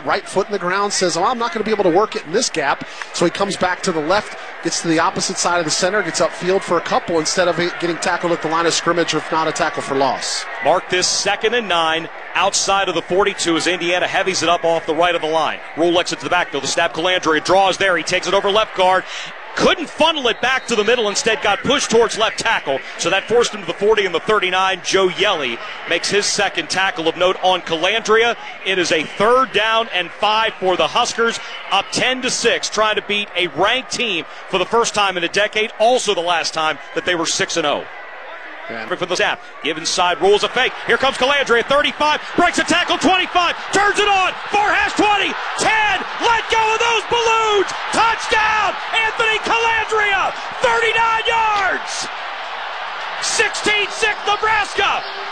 right foot in the ground, says, oh, I'm not going to be able to work it in this gap. So he comes back to the left, gets to the opposite side of the center, gets upfield for a couple instead of getting tackled at the line of scrimmage, or if not, a tackle for loss. Mark this 2nd and 9 outside of the 42 as Indiana heavies it up off the right of the line. Rule exits the backfield. The snap, Calandria draws there. He takes it over left guard. Couldn't funnel it back to the middle, instead got pushed towards left tackle, so that forced him to the 40 and the 39. Joe Yelly makes his second tackle of note on Calandria. It is a 3rd down and 5 for the Huskers, up 10-6, trying to beat a ranked team for the first time in a decade, also the last time that they were 6-0. For the snap, give inside, rules a fake. Here comes Calandria, 35, breaks a tackle, 25, turns it on, far hash 20, 10, let go of those balloons, touchdown, Anthony Calandria, 39 yards, 16-6 Nebraska.